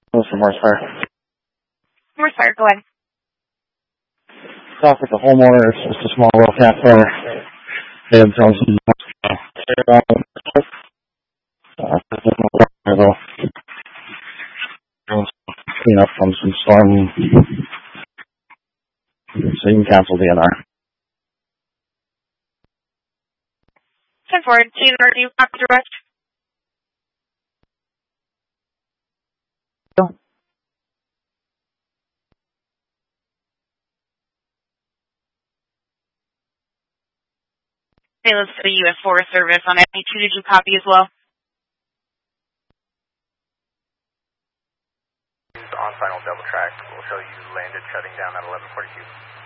Mr. Morse Morse Fire, go ahead. Talk with the homeowner. It's just a small little campfire. They have some clean up from some storm, so you can cancel DNR. 10-4, DNR, do you copy direct? Let's for the U.S. Forest Service on FE2. Did you copy as well? On final double track, we'll show you landed shutting down at 1142.